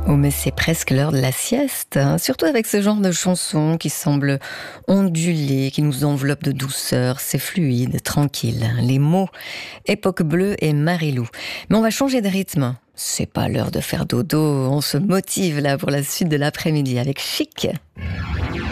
Oh, mais c'est presque l'heure de la sieste, hein. Surtout avec ce genre de chanson qui semble onduler, qui nous enveloppe de douceur. C'est fluide, tranquille. Les mots, Époque Bleue et Marilou. Mais on va changer de rythme. C'est pas l'heure de faire dodo. On se motive là pour la suite de l'après-midi avec Chic.